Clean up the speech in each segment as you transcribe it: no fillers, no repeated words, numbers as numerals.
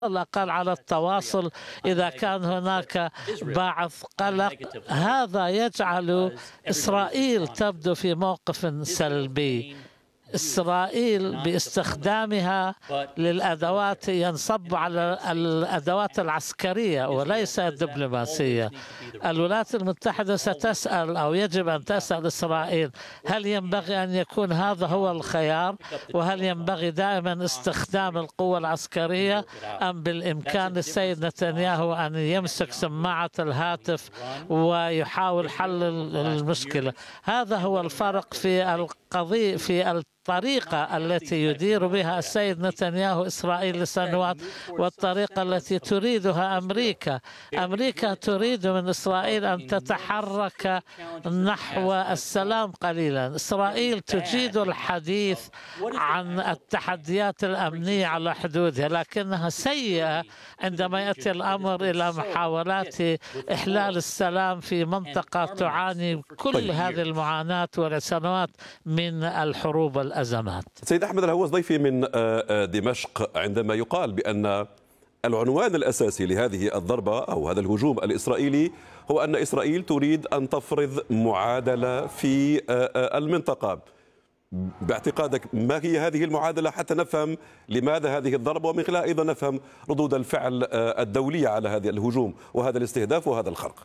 الأقل على التواصل إذا كان هناك بعض قلق. هذا يجعل إسرائيل تبدو في موقف سلبي. إسرائيل باستخدامها للأدوات ينصب على الأدوات العسكرية وليس الدبلوماسية. الولايات المتحدة ستسأل أو يجب أن تسأل إسرائيل هل ينبغي أن يكون هذا هو الخيار، وهل ينبغي دائما استخدام القوة العسكرية، أم بالإمكان للسيد نتنياهو أن يمسك سماعة الهاتف ويحاول حل المشكلة. هذا هو الفرق في القضية، في الطريقة التي يدير بها السيد نتنياهو إسرائيل لسنوات والطريقة التي تريدها أمريكا. أمريكا تريد من إسرائيل أن تتحرك نحو السلام قليلا. إسرائيل تجيد الحديث عن التحديات الأمنية على حدودها، لكنها سيئة عندما يأتي الأمر إلى محاولات إحلال السلام في منطقة تعاني كل هذه المعاناة ولسنوات من الحروب والأزمات. سيد أحمد الهوس ضيفي من دمشق، عندما يقال بأن العنوان الأساسي لهذه الضربة أو هذا الهجوم الإسرائيلي هو أن إسرائيل تريد أن تفرض معادلة في المنطقة، باعتقادك ما هي هذه المعادلة حتى نفهم لماذا هذه الضربة، ومن خلالها أيضا نفهم ردود الفعل الدولية على هذا الهجوم وهذا الاستهداف وهذا الخرق؟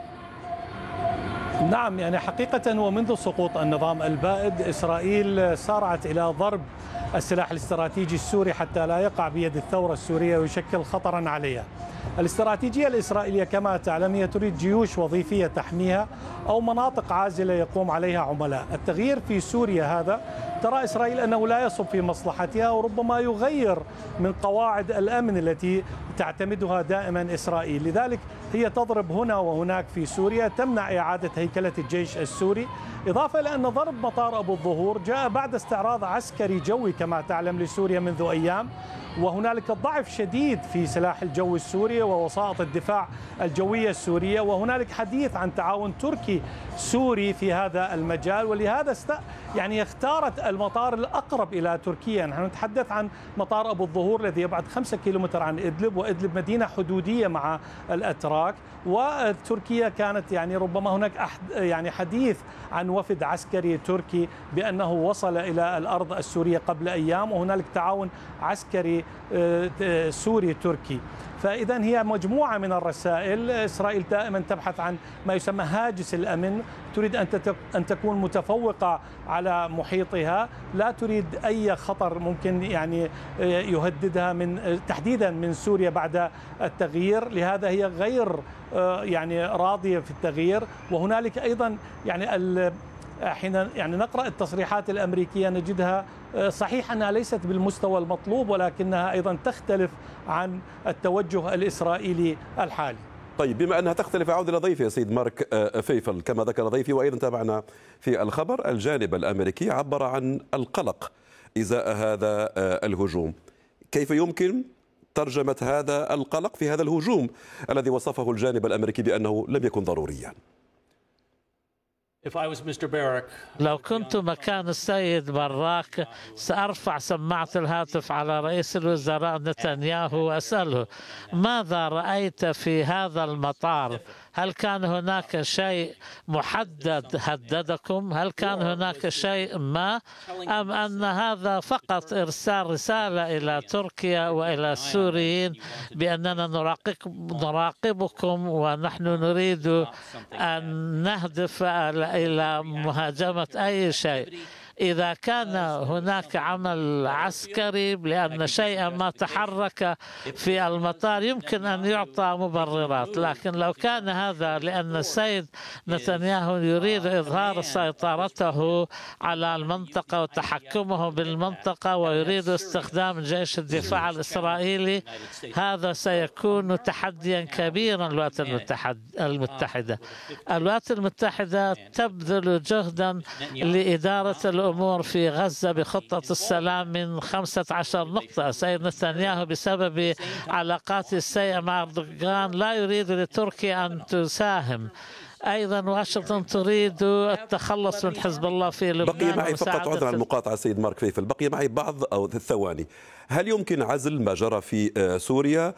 نعم، يعني حقيقة ومنذ سقوط النظام البائد إسرائيل سارعت إلى ضرب السلاح الاستراتيجي السوري حتى لا يقع بيد الثورة السورية ويشكل خطرا عليها. الاستراتيجية الإسرائيلية كما تعلم هي تريد جيوش وظيفية تحميها أو مناطق عازلة يقوم عليها عملاء. التغيير في سوريا هذا ترى إسرائيل أنه لا يصب في مصلحتها، وربما يغير من قواعد الأمن التي تعتمدها دائما إسرائيل. لذلك هي تضرب هنا وهناك في سوريا، تمنع إعادة هيكلة الجيش السوري، إضافة إلى أن ضرب مطار أبو الظهور جاء بعد استعراض عسكري جوي كما تعلم لسوريا منذ أيام، وهنالك ضعف شديد في سلاح الجو السوري ووسائط الدفاع الجوية السورية، وهنالك حديث عن تعاون تركي سوري في هذا المجال، ولهذا يعني اختارت المطار الأقرب إلى تركيا. نحن نتحدث عن مطار أبو الظهور الذي يبعد 5 كيلومتر عن إدلب، وإدلب مدينة حدودية مع الأتراك، وتركيا كانت يعني ربما هناك يعني حديث عن وفد عسكري تركي بأنه وصل إلى الأرض السورية قبل أيام، وهنالك تعاون عسكري سوري تركي. فإذا هي مجموعة من الرسائل. إسرائيل دائما تبحث عن ما يسمى هاجس الأمن، تريد أن تكون متفوقة على محيطها، لا تريد أي خطر ممكن يعني يهددها من تحديدا من سوريا بعد التغيير. لهذا هي غير يعني راضية في التغيير. وهنالك أيضا يعني حين يعني نقرأ التصريحات الأمريكية نجدها صحيح أنها ليست بالمستوى المطلوب، ولكنها أيضا تختلف عن التوجه الإسرائيلي الحالي. طيب، بما أنها تختلف، أعود إلى ضيفي سيد مارك فيفل. كما ذكر ضيفي وأيضا تابعنا في الخبر، الجانب الأمريكي عبر عن القلق إزاء هذا الهجوم. كيف يمكن ترجمة هذا القلق في هذا الهجوم الذي وصفه الجانب الأمريكي بأنه لم يكن ضروريا؟ لو كنت مكان السيد باراك سأرفع سماعة الهاتف على رئيس الوزراء نتنياهو وأسأله ماذا رأيت في هذا المطار؟ هل كان هناك شيء محدد هددكم؟ هل كان هناك شيء ما؟ أم أن هذا فقط إرسال رسالة إلى تركيا وإلى السوريين بأننا نراقبكم ونحن نريد أن نهدف إلى مهاجمة أي شيء؟ إذا كان هناك عمل عسكري لأن شيئا ما تحرك في المطار يمكن أن يعطى مبررات، لكن لو كان هذا لأن السيد نتنياهو يريد إظهار سيطرته على المنطقة وتحكمه بالمنطقة ويريد استخدام جيش الدفاع الإسرائيلي، هذا سيكون تحديا كبيرا للولايات المتحدة. الولايات المتحدة تبذل جهدا لإدارة الأمور في غزة بخطة السلام من 15 نقطة. سيد نتنياهو بسبب علاقاته السيئة مع أردوغان لا يريد لتركيا أن تساهم. أيضا واشنطن تريد التخلص من حزب الله في لبنان. بقي معي فقط عذرا عن المقاطعة سيد مارك فيفل، بقي معي بعض أو الثواني. هل يمكن عزل ما جرى في سوريا